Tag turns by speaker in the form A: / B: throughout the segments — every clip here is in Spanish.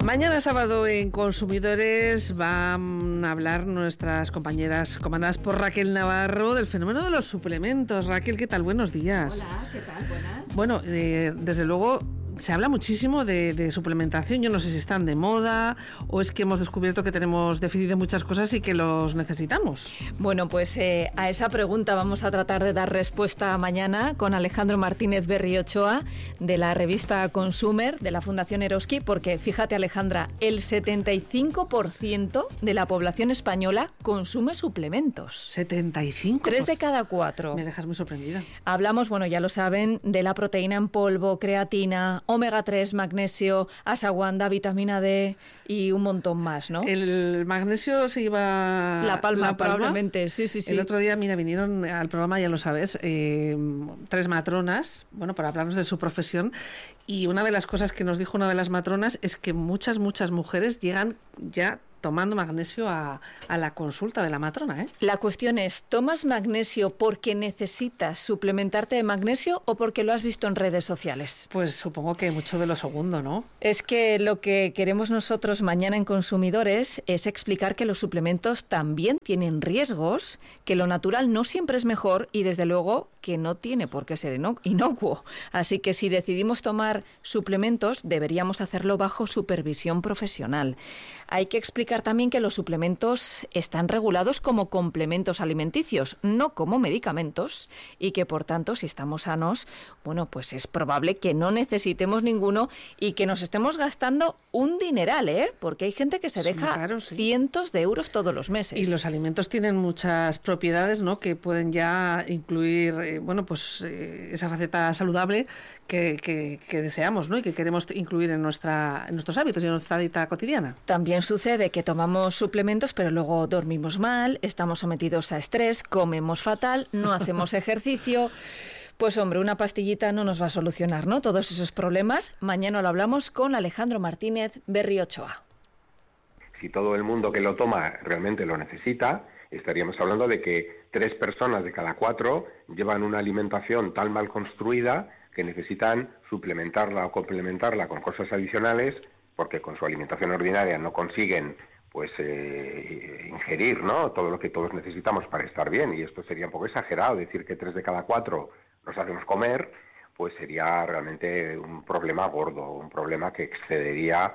A: Mañana sábado en Consumidores van a hablar nuestras compañeras comandadas por Raquel Navarro del fenómeno de los suplementos. Raquel, ¿qué tal? Buenos días.
B: Hola, ¿qué tal? Buenas.
A: Bueno, desde luego se habla muchísimo de suplementación. Yo no sé si están de moda o es que hemos descubierto que tenemos déficit de muchas cosas y que los necesitamos.
B: Bueno, pues a esa pregunta vamos a tratar de dar respuesta mañana con Alejandro Martínez Berriochoa de la revista Consumer de la Fundación Eroski, porque fíjate, Alejandra, el 75% de la población española consume suplementos.
A: ¿75%?
B: 3 de cada 4.
A: Me dejas muy sorprendida.
B: Hablamos, bueno, ya lo saben, de la proteína en polvo, creatina, omega 3, magnesio, ashwagandha, vitamina D y un montón más, ¿no?
A: El magnesio se iba...
B: La palma, probablemente, sí.
A: El otro día, mira, vinieron al programa, ya lo sabes, 3 matronas, bueno, para hablarnos de su profesión, y una de las cosas que nos dijo una de las matronas es que muchas mujeres llegan ya tomando magnesio a la consulta de la matrona, ¿eh?
B: La cuestión es, ¿tomas magnesio porque necesitas suplementarte de magnesio o porque lo has visto en redes sociales?
A: Pues supongo que mucho de lo segundo, ¿no?
B: Es que lo que queremos nosotros mañana en Consumidores es explicar que los suplementos también tienen riesgos, que lo natural no siempre es mejor y desde luego que no tiene por qué ser inocuo. Así que si decidimos tomar suplementos deberíamos hacerlo bajo supervisión profesional. Hay que explicar también que los suplementos están regulados como complementos alimenticios, no como medicamentos, y que por tanto, si estamos sanos, bueno, pues es probable que no necesitemos ninguno y que nos estemos gastando un dineral, ¿eh? Porque hay gente que se deja cientos de euros todos los meses.
A: Y los alimentos tienen muchas propiedades, ¿no?, que pueden ya incluir, esa faceta saludable que deseamos, ¿no?, y que queremos incluir en nuestros hábitos y en nuestra dieta cotidiana.
B: También sucede que tomamos suplementos, pero luego dormimos mal, estamos sometidos a estrés, comemos fatal, no hacemos ejercicio. Pues hombre, una pastillita no nos va a solucionar, ¿no?, todos esos problemas. Mañana lo hablamos con Alejandro Martínez Berriochoa.
C: Si todo el mundo que lo toma realmente lo necesita, estaríamos hablando de que 3 personas de cada 4 llevan una alimentación tan mal construida que necesitan suplementarla o complementarla con cosas adicionales, porque con su alimentación ordinaria no consiguen ingerir, ¿no?, todo lo que todos necesitamos para estar bien. Y esto sería un poco exagerado, decir que 3 de cada 4 nos hacemos comer, pues sería realmente un problema gordo, un problema que excedería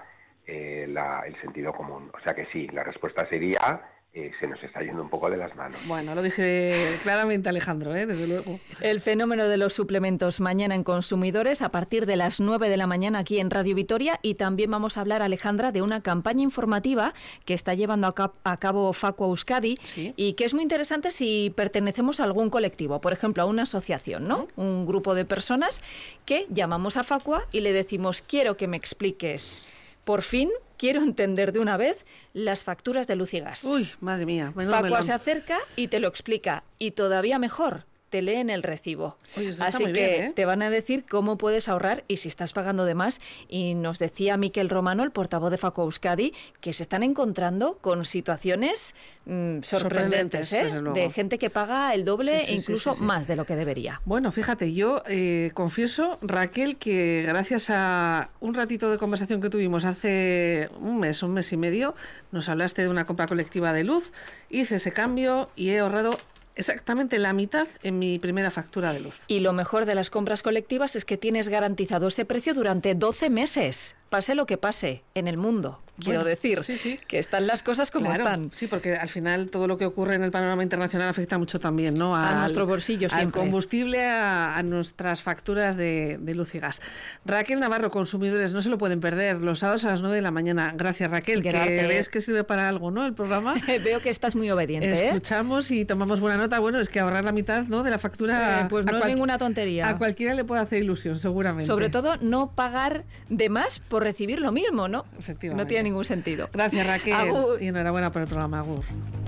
C: el sentido común. O sea que sí, la respuesta sería... se nos está yendo un poco de las manos.
A: Bueno, lo dije claramente, Alejandro, desde luego.
B: El fenómeno de los suplementos mañana en Consumidores a partir de las 9 de la mañana aquí en Radio Vitoria, y también vamos a hablar, Alejandra, de una campaña informativa que está llevando a cabo Facua Euskadi, ¿sí?, y que es muy interesante si pertenecemos a algún colectivo, por ejemplo, a una asociación, ¿no? Un grupo de personas que llamamos a Facua y le decimos: quiero que me expliques, por fin, quiero entender de una vez las facturas de luz y gas.
A: Uy, madre mía.
B: Facua se acerca y te lo explica. Y todavía mejor, te leen el recibo.
A: Oye,
B: así que bien, te van a decir cómo puedes ahorrar y si estás pagando de más. Y nos decía Miquel Romano, el portavoz de Facua Euskadi, que se están encontrando con situaciones sorprendentes, de gente que paga el doble e incluso más de lo que debería.
A: Bueno, fíjate, yo confieso, Raquel, que gracias a un ratito de conversación que tuvimos hace un mes y medio, nos hablaste de una compra colectiva de luz, hice ese cambio y he ahorrado exactamente la mitad en mi primera factura de luz.
B: Y lo mejor de las compras colectivas es que tienes garantizado ese precio durante 12 meses, pase lo que pase en el mundo. Quiero decir que están las cosas como están.
A: Sí, porque al final todo lo que ocurre en el panorama internacional afecta mucho también, ¿no?,
B: a nuestro bolsillo siempre.
A: Al combustible, a nuestras facturas de luz y gas. Raquel Navarro, Consumidores, no se lo pueden perder, los sábados a las 9 de la mañana. Gracias, Raquel, que ves que sirve para algo, ¿no?, el programa.
B: Veo que estás muy obediente.
A: Escuchamos y tomamos buena nota. Bueno, es que ahorrar la mitad, ¿no?, de la factura...
B: pues no es ninguna tontería.
A: A cualquiera le puede hacer ilusión, seguramente.
B: Sobre todo no pagar de más por recibir lo mismo, ¿no?
A: Efectivamente.
B: No tiene ningún sentido.
A: Gracias, Raquel.
B: Agur.
A: Y enhorabuena por el programa. Agur.